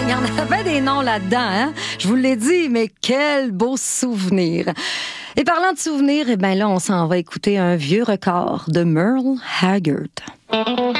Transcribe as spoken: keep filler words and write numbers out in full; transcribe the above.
Il y en avait des noms là-dedans, hein? Je vous l'ai dit, mais quel beau souvenir. Et parlant de souvenirs, eh bien là, on s'en va écouter un vieux record de Merle Haggard.